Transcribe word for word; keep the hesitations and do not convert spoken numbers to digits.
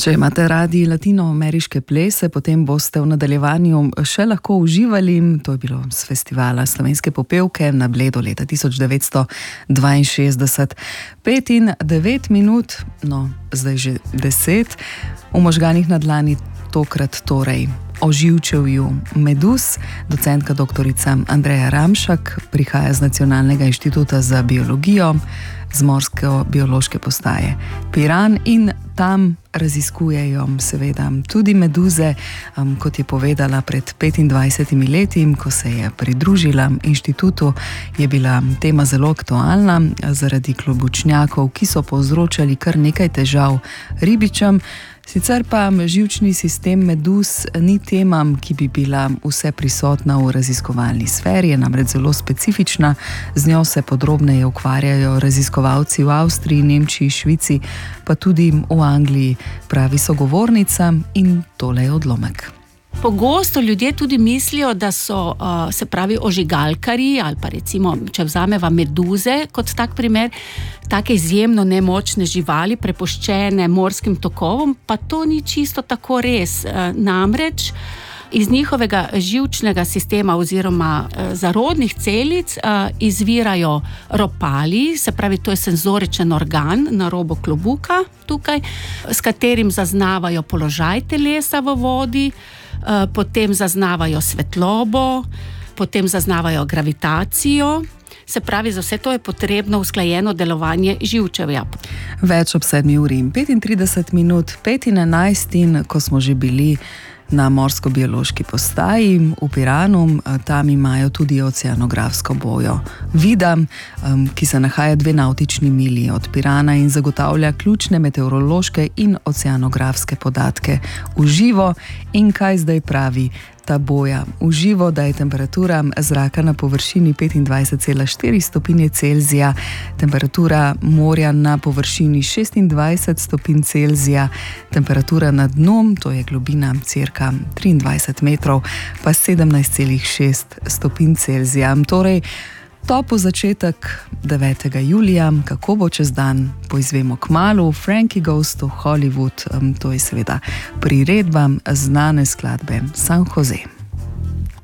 Če imate radi latinoameriške plese, potem boste v nadaljevanju še lahko uživali. To je bilo z festivala Slovenske popevke na Bledu leta tisoč devetsto dvainšestdeset. Pet in devet minut, no zdaj že deset, v možganih na dlani tokrat torej o živčevju meduz. Docentka doktorica Andreja Ramšak prihaja z Nacionalnega inštituta za biologijo, z morske biološke postaje Piran, in tam raziskujejo seveda tudi meduze. Um, kot je povedala, pred petindvajsetimi leti, ko se je pridružila inštitutu, je bila tema zelo aktualna zaradi klobučnjakov, ki so povzročali kar nekaj težav ribičem. Sicer pa živčni sistem meduz ni tema, ki bi bila vse prisotna v raziskovalni sferi, je namreč zelo specifična. Z njo se podrobneje ukvarjajo raziskovalci v Avstriji, Nemčiji, Švici, pa tudi v Angliji, pravi sogovornica, in tole je odlomek. Pogosto ljudje tudi mislijo, da so, uh, se pravi, ožigalkarji ali pa recimo, če vzameva meduze kot tak primer, take izjemno nemočne živali, prepuščene morskim tokovom, pa to ni čisto tako res. Uh, namreč iz njihovega živčnega sistema oziroma uh, zarodnih celic uh, izvirajo ropali, se pravi, to je senzoričen organ na robu klobuka tukaj, s katerim zaznavajo položaj telesa v vodi, potem zaznavajo svetlobo, potem zaznavajo gravitacijo. Se pravi, za vse to je potrebno usklajeno delovanje živčevja. Več ob sedmi uri in petintrideset minut, pet in enajst, in ko smo že bili na morsko-biološki postaji v Piranu, tam imajo tudi oceanografsko bojo Vida, ki se nahaja dve navtični milji od Pirana in zagotavlja ključne meteorološke in oceanografske podatke v živo. In kaj zdaj pravi ta boja v živo? Da je temperatura zraka na površini petindvajset cela štiri stopinje Celzija, temperatura morja na površini šestindvajset stopinj Celzija, temperatura na dnu, to je globina cirka triindvajset metrov, pa sedemnajst cela šest stopinj Celzija. Torej, topo začetek devetega julija, kako bo čez dan, poizvemo kmalu. Frankie Goes to Hollywood, to je seveda priredba znane skladbe San Jose.